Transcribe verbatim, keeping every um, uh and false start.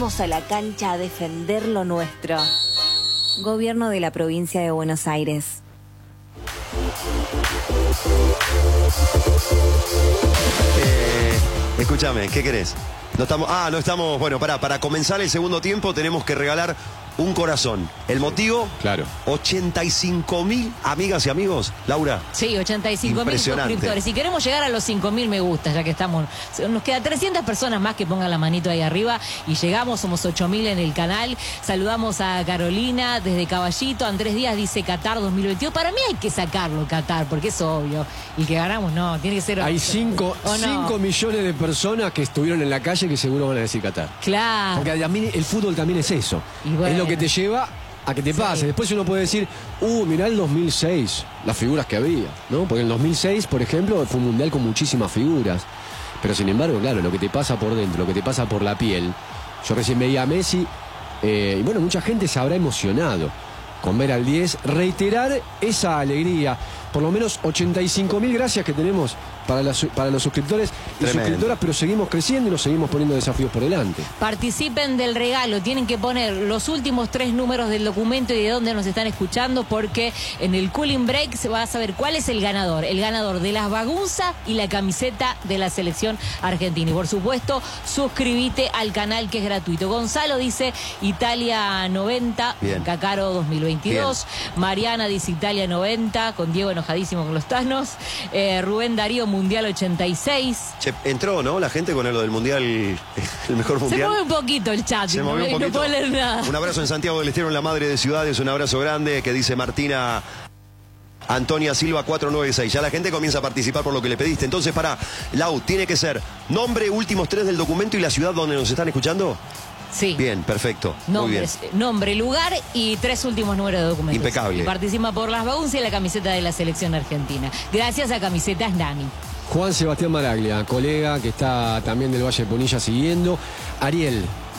Vamos a la cancha a defender lo nuestro. Gobierno de la provincia de Buenos Aires. Eh, escúchame, ¿qué querés? No estamos, ah, no estamos, bueno, pará, para comenzar el segundo tiempo tenemos que regalar un corazón. ¿El motivo? Claro. ochenta y cinco mil amigas y amigos, Laura. Sí, ochenta y cinco mil suscriptores. Si queremos llegar a los cinco mil me gusta, ya que estamos, nos queda trescientas personas más que pongan la manito ahí arriba y llegamos, somos ocho mil en el canal. Saludamos a Carolina desde Caballito. Andrés Díaz dice Qatar dos mil veintidós. Para mí hay que sacarlo Qatar, porque es obvio. Y que ganamos, no, tiene que ser... Hay cinco no? millones de personas que estuvieron en la calle que seguro van a decir Qatar. Claro. Porque a mí el fútbol también es eso. Y bueno, es lo que te lleva a que te sí. pase. Después uno puede decir, uh, mirá el dos mil seis, las figuras que había, ¿no? Porque en el dos mil seis, por ejemplo, fue un mundial con muchísimas figuras. Pero sin embargo, claro, lo que te pasa por dentro, lo que te pasa por la piel. Yo recién veía a Messi, eh, y bueno, mucha gente se habrá emocionado con ver al diez, reiterar esa alegría. Por lo menos ochenta y cinco mil gracias que tenemos para, la, para los suscriptores y Tremendo. suscriptoras, pero seguimos creciendo y nos seguimos poniendo desafíos por delante. Participen del regalo, tienen que poner los últimos tres números del documento y de dónde nos están escuchando, porque en el Cooling Break se va a saber cuál es el ganador. El ganador de las bagunzas y la camiseta de la selección argentina. Y por supuesto, suscríbete al canal que es gratuito. Gonzalo dice Italia noventa, Bien. Cacaro dos mil veintidós. Bien. Mariana dice Italia noventa, con Diego enojadísimo con los Thanos. Eh, Rubén Darío, Mundial ochenta y seis. Che, entró, ¿no? La gente con lo del Mundial, el mejor Mundial. Se mueve un poquito el chat, Se no, movió un no poquito. puedo leer nada. Un abrazo en Santiago del Estero, en la Madre de Ciudades, un abrazo grande que dice Martina Antonia Silva cuatrocientos noventa y seis. Ya la gente comienza a participar por lo que le pediste. Entonces, para Lau, tiene que ser nombre, últimos tres del documento y la ciudad donde nos están escuchando. Sí. Bien, perfecto. Nombres, Muy bien. Nombre, lugar y tres últimos números de documentos. Impecable. Y participa por las bagunzas y la camiseta de la selección argentina. Gracias a Camisetas Nani. Juan Sebastián Maraglia, colega que está también del Valle de Punilla siguiendo. Ariel,